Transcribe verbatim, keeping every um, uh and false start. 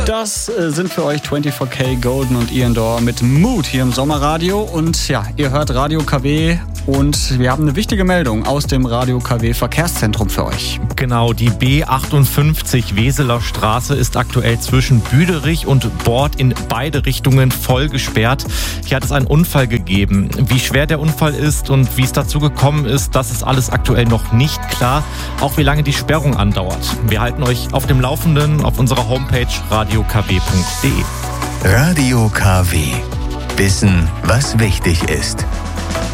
Das äh, sind für euch vierundzwanzig K Golden und Ian Dor mit Mood hier im Sommerradio. Und ja, ihr hört Radio K W und wir haben eine wichtige Meldung aus dem Radio K W Verkehrszentrum für euch. Genau, die B achtundfünfzig Weseler Straße ist aktuell zwischen Büderich und Bord in beide Richtungen voll gesperrt. Hier hat es einen Unfall gegeben. Wie schwer der Unfall ist und wie es dazu gekommen ist, das ist alles aktuell noch nicht klar. Auch wie lange die Sperrung andauert. Wir halten euch auf dem Laufenden auf unserer Homepage radio k w punkt d e. Radio K W. Wissen, was wichtig ist.